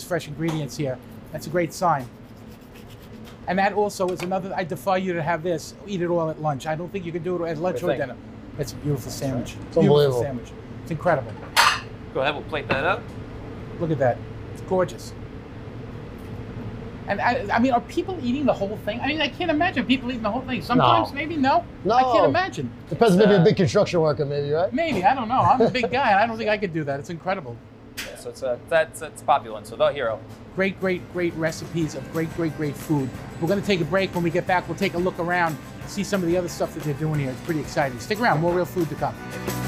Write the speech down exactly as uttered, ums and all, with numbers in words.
fresh ingredients here. That's a great sign. And that also is another, I defy you to have this, eat it all at lunch. I don't think you can do it at lunch or dinner. It's a beautiful sandwich. It's beautiful unbelievable. sandwich. It's incredible. Go ahead, we'll plate that up. Look at that. It's gorgeous. And I, I mean, are people eating the whole thing? I mean, I can't imagine people eating the whole thing. Sometimes, No. maybe, no? No. I can't imagine. Depends, maybe uh, a big construction worker, maybe, right? Maybe, I don't know. I'm a big guy, and I don't think I could do that. It's incredible. Yeah, so it's a, that's it's popular. So the hero. Great, great, great recipes of great, great, great food. We're going to take a break. When we get back, we'll take a look around, see some of the other stuff that they're doing here. It's pretty exciting. Stick around. More real food to come.